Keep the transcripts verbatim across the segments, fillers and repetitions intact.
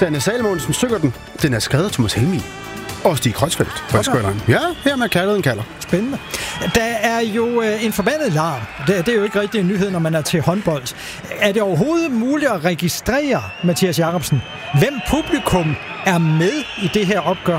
Sanne Salmonsen synger den. Den er skrevet af Thomas Helmig og Stig Kreuzfeldt. Ja, her med kaldet en kalder. Spændende. Der er jo øh, en forbandet larm. Det, det er jo ikke rigtig en nyhed, når man er til håndbold. Er det overhovedet muligt at registrere, Mathias Jacobsen, hvem publikum er med i det her opgør?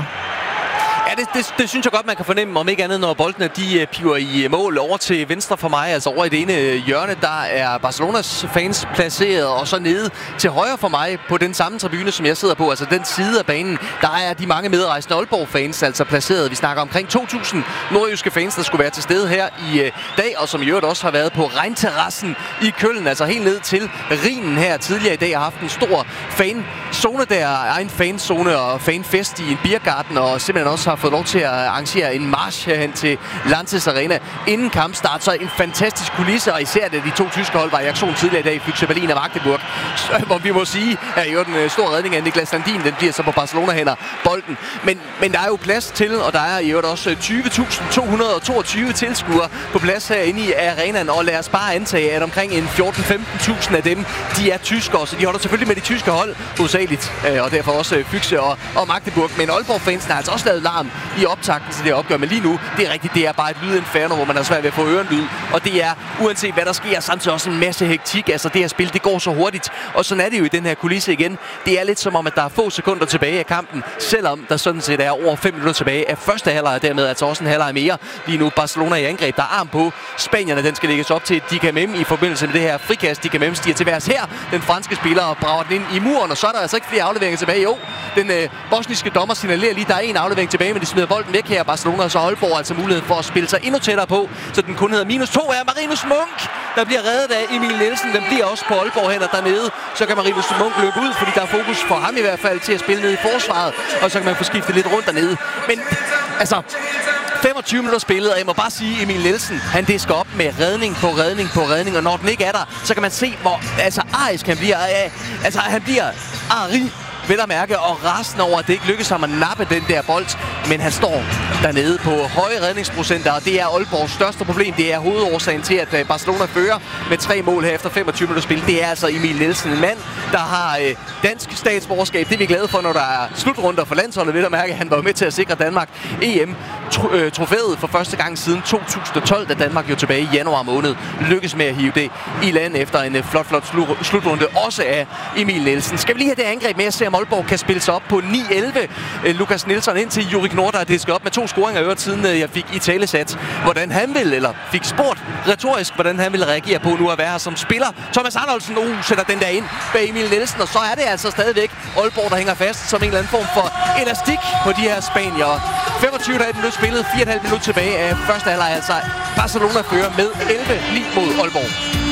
Ja, det, det, det synes jeg godt, man kan fornemme, om ikke andet, når boldene de piver i mål over til venstre for mig. Altså over i det ene hjørne, der er Barcelonas fans placeret, og så nede til højre for mig på den samme tribune, som jeg sidder på, altså den side af banen, der er de mange medrejsende Aalborg-fans altså placeret. Vi snakker omkring to tusind nordjyske fans, der skulle være til stede her i øh, dag, og som i øvrigt også har været på regnterrassen i Køln, altså helt ned til Rhinen her tidligere i dag, har haft en stor fanzone der, egen fanzone og fanfest i en biergarten, og simpelthen også har fået lov til at arrangere en march herhen til Lanxess Arena inden kampstart. Så en fantastisk kulisse, og især det de to tyske hold var i aktion tidligere i dag, Füchse Berlin og Magdeburg, hvor vi må sige, at jo den store redning af Niklas Landin, den bliver så på Barcelona-hænder bolden. Men, men der er jo plads til, og der er i øvrigt også tyve tusind to hundrede og toogtyve tilskuere på plads herinde i arenaen, og lad os bare antage, at omkring en fjorten til femten tusind af dem, de er tyskere, så de holder selvfølgelig med de tyske hold, hovedsageligt, og derfor også Füchse og, og Magdeburg. Men Aalborg-fansen har altså også lavet larm i optakten til det opgør, men lige nu, det er rigtigt, det er bare et lydinferno, hvor man er svært ved at få ørenlyd, og det er, uanset hvad der sker, samtidig også en masse hektik. Altså det her spil, det går så hurtigt, og sådan er det jo i den her kulisse igen. Det er lidt som om, at der er få sekunder tilbage af kampen, selvom der sådan set er over fem minutter tilbage af første halvleg, og dermed altså også en halvleg mere. Lige nu Barcelona i angreb, der er arm på. Spanierne, den skal lægges op til Dicamem i forbindelse med det her frikast. Dicamem stiger til værs her. Den franske spiller brager den ind i muren, og så er der altså ikke flere afleveringer tilbage. Jo, den øh, bosniske dommer signalerer lige, der er en aflevering tilbage, men de smider bolden væk her. Barcelona, og så Aalborg altså mulighed for at spille sig endnu tættere på, så den kun hedder minus to er Marinus Munk, der bliver reddet af Emil Nielsen. Den bliver også på Aalborg hænder dernede. Så kan Marinus Munk løbe ud, fordi der er fokus for ham i hvert fald til at spille ned i forsvaret, og så kan man få skiftet lidt rundt dernede. Men altså, femogtyve minutter spillet, og jeg må bare sige, Emil Nielsen, han disker op med redning på redning på redning, og når den ikke er der, så kan man se, hvor altså arisk han bliver. Altså, han bliver ari, vel at mærke, og resten over, at det ikke lykkes ham at nappe den der bold, men han står dernede på høje redningsprocenter, og det er Aalborgs største problem. Det er hovedårsagen til, at Barcelona fører med tre mål her efter femogtyve minutter spil. Det er altså Emil Nielsen, en mand, der har øh, dansk statsborgerskab. Det er vi glade for, når der er slutrunder for landsholdet, vel at mærke. Han var med til at sikre Danmark E M-trofæet for første gang siden to tusind og tolv, da Danmark jo tilbage i januar måned lykkes med at hive det i land efter en flot, flot slutrunde, også af Emil Nielsen. Skal vi lige have det angreb med at se, om Aalborg kan spille sig op på ni elleve. Lukas Nielsen ind til Jurik Nord, der disker op med to scoringer i øvrigt, siden jeg fik i talesat, hvordan han vil, eller fik spurgt retorisk, hvordan han ville reagere på nu at være her som spiller. Thomas Arnoldsen uh, sætter den der ind bag Emil Nielsen, og så er det altså stadigvæk Aalborg, der hænger fast som en eller anden form for elastik på de her spaniere. femogtyve komma fem minutter spillet, fire komma fem minutter tilbage af første halvleg, altså Barcelona fører med elleve ni mod Aalborg.